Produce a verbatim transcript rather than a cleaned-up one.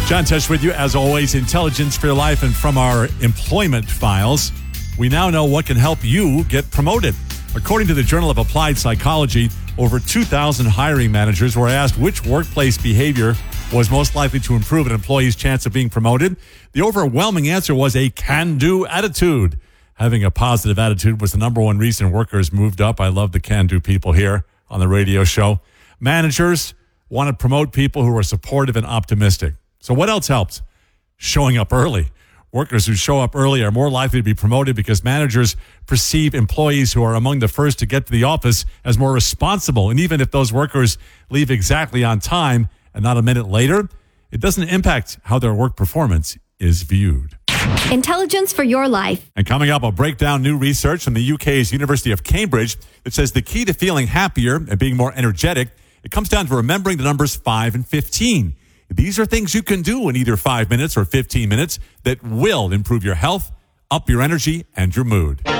John Tesh with you, as always, intelligence for your life. And from our employment files, we now know what can help you get promoted. According to the Journal of Applied Psychology, over two thousand hiring managers were asked which workplace behavior was most likely to improve an employee's chance of being promoted. The overwhelming answer was a can-do attitude. Having a positive attitude was the number one reason workers moved up. I love the can-do people here on the radio show. Managers want to promote people who are supportive and optimistic. So what else helps? Showing up early. Workers who show up early are more likely to be promoted because managers perceive employees who are among the first to get to the office as more responsible. And even if those workers leave exactly on time and not a minute later, it doesn't impact how their work performance is viewed. Intelligence for your life. And coming up, I'll break down new research from the U K's University of Cambridge that says the key to feeling happier and being more energetic, it comes down to remembering the numbers five and fifteen. These are things you can do in either five minutes or fifteen minutes that will improve your health, up your energy, and your mood.